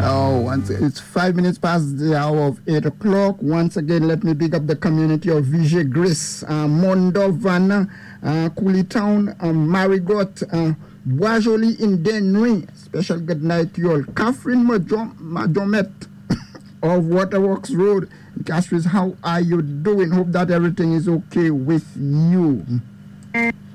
It's 5 minutes past the hour of 8 o'clock. Once again, let me big up the community of Vigie Grace, Mondovan, Cooleytown, Marigot, Boisjoli in Denouy. Special good night to you all. Catherine Majomet of Waterworks Road. Catherine, how are you doing? Hope that everything is okay with you.